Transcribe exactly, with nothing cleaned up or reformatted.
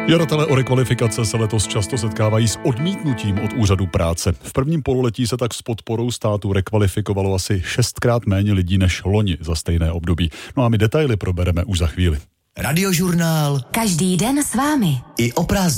Žadatelé o rekvalifikace se letos často setkávají s odmítnutím od úřadu práce. V prvním pololetí se tak s podporou státu rekvalifikovalo asi šestkrát méně lidí než loni za stejné období. No a my detaily probereme už za chvíli. Radiožurnál. Každý den s vámi. I o prázdninách.